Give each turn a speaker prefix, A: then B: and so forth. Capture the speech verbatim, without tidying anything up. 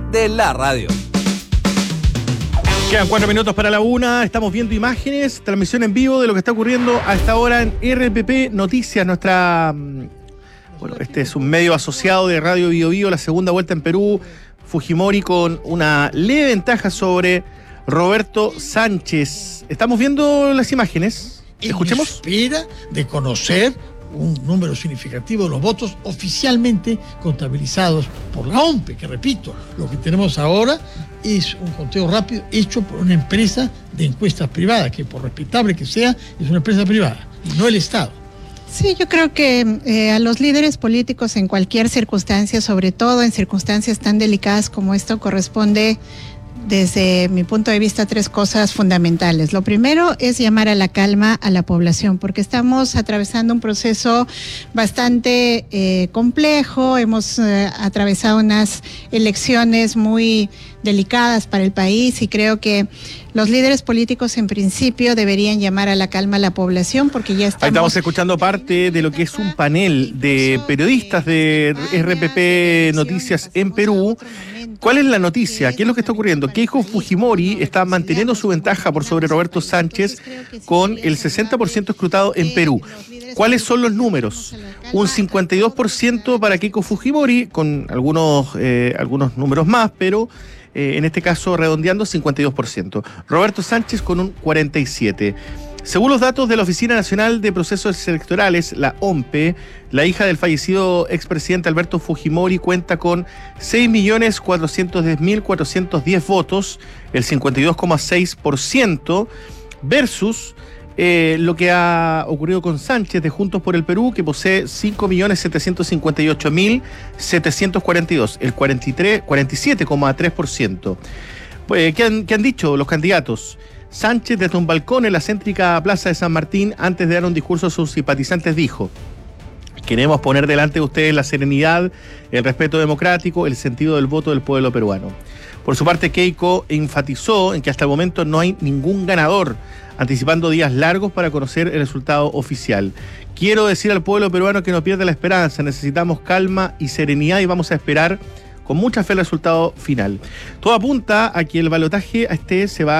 A: de la radio.
B: Quedan cuatro minutos para la una, estamos viendo imágenes, transmisión en vivo de lo que está ocurriendo a esta hora en R P P Noticias, nuestra... Bueno, este es un medio asociado de Radio Bio Bio, la segunda vuelta en Perú. Fujimori con una leve ventaja sobre Roberto Sánchez. Estamos viendo las imágenes. ¿Escuchemos?
C: En espera de conocer un número significativo de los votos oficialmente contabilizados por la O M P E, que repito, lo que tenemos ahora es un conteo rápido hecho por una empresa de encuestas privadas, que por respetable que sea, es una empresa privada, y no el Estado.
D: Sí, yo creo que eh, a los líderes políticos en cualquier circunstancia, sobre todo en circunstancias tan delicadas como esto, corresponde, desde mi punto de vista, tres cosas fundamentales. Lo primero es llamar a la calma a la población, porque estamos atravesando un proceso bastante eh, complejo, hemos eh, atravesado unas elecciones muy delicadas para el país y creo que los líderes políticos en principio deberían llamar a la calma a la población porque ya estamos...
B: Ahí estamos escuchando parte de lo que es un panel de periodistas de R P P Noticias en Perú. ¿Cuál es la noticia? ¿Qué es lo que está ocurriendo? Keiko Fujimori está manteniendo su ventaja por sobre Roberto Sánchez con el sesenta por ciento escrutado en Perú. ¿Cuáles son los números? Un cincuenta y dos por ciento para Keiko Fujimori, con algunos, eh, algunos números más, pero eh, en este caso redondeando cincuenta y dos por ciento. Roberto Sánchez con un cuarenta y siete por ciento. Según los datos de la Oficina Nacional de Procesos Electorales, la O M P E, la hija del fallecido expresidente Alberto Fujimori cuenta con seis millones cuatrocientos diez mil cuatrocientos diez votos, el cincuenta y dos coma seis por ciento, versus eh, lo que ha ocurrido con Sánchez de Juntos por el Perú, que posee cinco millones setecientos cincuenta y ocho mil setecientos cuarenta y dos, el cuarenta y tres, cuarenta y siete coma tres por ciento. Pues, ¿qué han, qué han dicho los candidatos? Sánchez, desde un balcón en la céntrica Plaza de San Martín, antes de dar un discurso a sus simpatizantes, dijo: queremos poner delante de ustedes la serenidad, el respeto democrático, el sentido del voto del pueblo peruano. Por su parte, Keiko enfatizó en que hasta el momento no hay ningún ganador, anticipando días largos para conocer el resultado oficial. Quiero decir al pueblo peruano que no pierda la esperanza, necesitamos calma y serenidad y vamos a esperar con mucha fe el resultado final. Todo apunta a que el balotaje a este se va